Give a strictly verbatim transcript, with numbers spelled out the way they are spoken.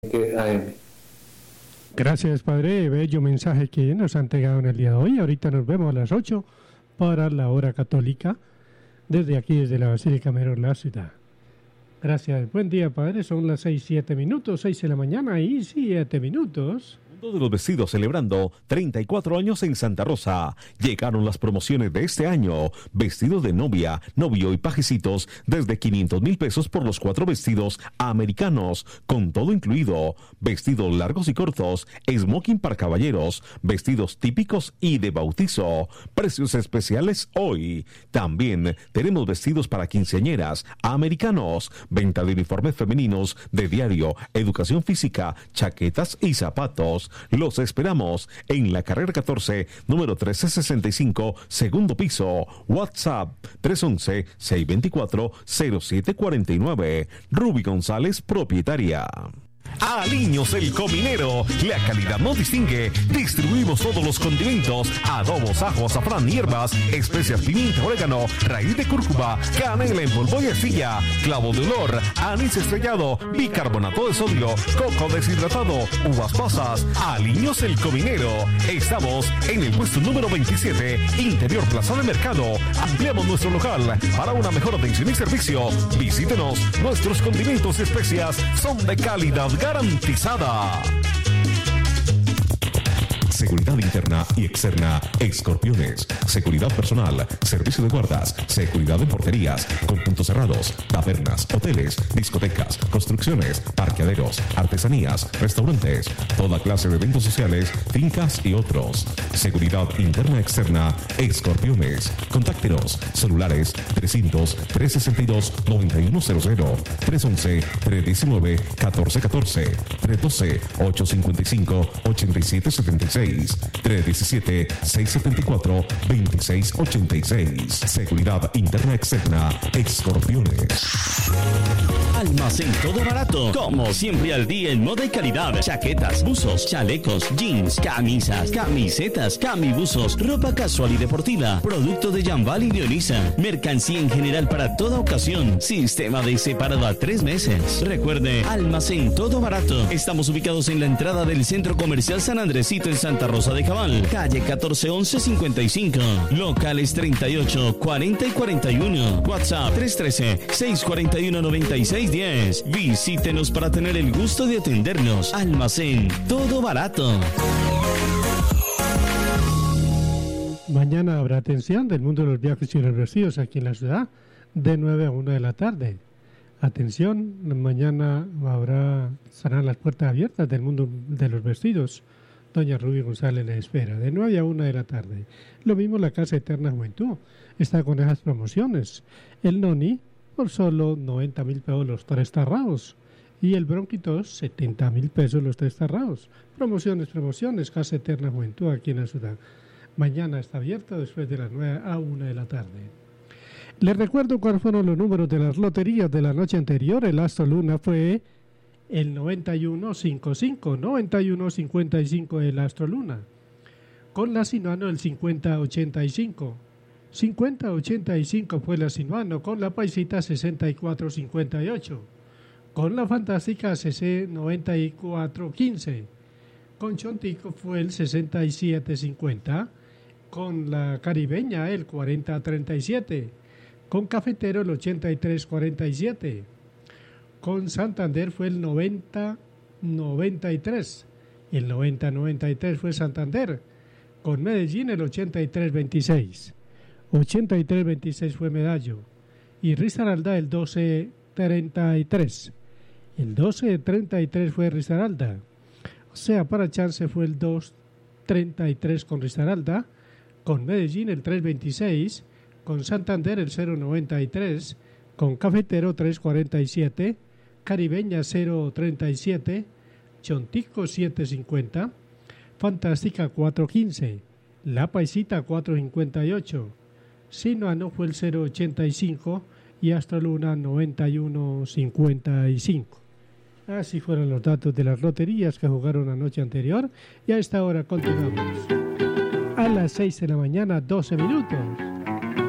A M. Gracias, padre. Bello mensaje que nos han entregado en el día de hoy. Ahorita nos vemos a las ocho para la hora católica, desde aquí, desde la Basílica Mayor de la ciudad. Gracias. Buen día, padre. Son las seis, siete minutos, seis de la mañana y siete minutos. De los vestidos celebrando treinta y cuatro años en Santa Rosa. Llegaron las promociones de este año. Vestidos de novia, novio y pajecitos desde quinientos mil pesos por los cuatro vestidos americanos, con todo incluido. Vestidos largos y cortos, smoking para caballeros, vestidos típicos y de bautizo. Precios especiales hoy. También tenemos vestidos para quinceañeras americanos. Venta de uniformes femeninos de diario, educación física, chaquetas y zapatos. Los esperamos en la carrera catorce, número trece sesenta y cinco, segundo piso. WhatsApp tres once, seiscientos veinticuatro, cero siete cuarenta y nueve. Ruby González, propietaria. Aliños el Cominero, la calidad nos distingue. Distribuimos todos los condimentos, adobos, ajo, azafrán, hierbas, especias, pimienta, orégano, raíz de cúrcuma, canela en polvo y astilla, clavo de olor, anís estrellado, bicarbonato de sodio, coco deshidratado, uvas pasas. Aliños el Cominero. Estamos en el puesto número veintisiete, Interior Plaza de Mercado. Ampliamos nuestro local para una mejor atención y servicio. Visítenos, nuestros condimentos y especias son de calidad garantizada. Seguridad interna y externa, Escorpiones. Seguridad personal, servicio de guardas, seguridad en porterías, con puntos cerrados, tabernas, hoteles, discotecas, construcciones, parqueaderos, artesanías, restaurantes, toda clase de eventos sociales, fincas y otros. Seguridad interna y externa, Escorpiones. Contáctenos, celulares trescientos, trescientos sesenta y dos, noventa y uno cero cero, trescientos once, trescientos diecinueve, catorce catorce, trescientos doce, ochocientos cincuenta y cinco, ochenta y siete setenta y seis, trescientos diecisiete, seiscientos setenta y cuatro, veintiséis ochenta y seis. Seguridad interna externa, Escorpiones. Almacén Todo Barato, como siempre al día en moda y calidad. Chaquetas, buzos, chalecos, jeans, camisas, camisetas, camibuzos, ropa casual y deportiva, producto de Jambal y Dionisa, mercancía en general para toda ocasión, sistema de separado a tres meses. Recuerde, Almacén Todo Barato. Estamos ubicados en la entrada del Centro Comercial San Andresito en Santa Rosa de Cabal, calle catorce once cincuenta y cinco, locales treinta y ocho, cuarenta y cuarenta y uno, WhatsApp tres uno tres, seis cuatro uno, nueve seis uno cero. Visítenos para tener el gusto de atendernos. Almacén Todo Barato. Mañana habrá atención del mundo de los viajes y los vestidos aquí en la ciudad, de nueve a una de la tarde. Atención, mañana habrá, estarán las puertas abiertas del mundo de los vestidos. Doña Ruby González le espera, de nueve a una de la tarde. Lo mismo la Casa Eterna Juventud, está con esas promociones. El Noni, por solo noventa mil pesos los tres tarrados. Y el Bronquitos, setenta mil pesos los tres tarrados. Promociones, promociones, Casa Eterna Juventud aquí en la ciudad. Mañana está abierto después de las nueve a una de la tarde. Les recuerdo cuáles fueron los números de las loterías de la noche anterior. El Astro Luna fue el noventa y uno cincuenta y cinco, noventa y uno cincuenta y cinco el Astro Luna. Con la Sinuano el cincuenta ochenta y cinco. cincuenta ochenta y cinco fue la Sinuano, con la Paisita sesenta y cuatro cincuenta y ocho. Con la Fantástica C C noventa y cuatro quince. Con Chontico fue el sesenta y siete cincuenta. Con la Caribeña el cuarenta treinta y siete. Con Cafetero el ochenta y tres cuarenta y siete. Con Santander fue el noventa noventa y tres. El noventa noventa y tres fue Santander. Con Medellín el ochenta y tres veintiséis. ochenta y tres veintiséis fue Medallo. Y Risaralda el doce treinta y tres. El doce treinta y tres fue Risaralda. O sea, para Chance fue el dos treinta y tres con Risaralda. Con Medellín el tres veintiséis. Con Santander el cero noventa y tres. Con Cafetero tres cuarenta y siete. Caribeña cero treinta y siete. Chontico siete cincuenta. Fantástica cuatro quince. La Paisita cuatro cincuenta y ocho. Sinuano fue el cero ochenta y cinco y Astroluna noventa y uno cincuenta y cinco. Así fueron los datos de las loterías que jugaron la noche anterior y a esta hora continuamos. A las seis de la mañana, doce minutos.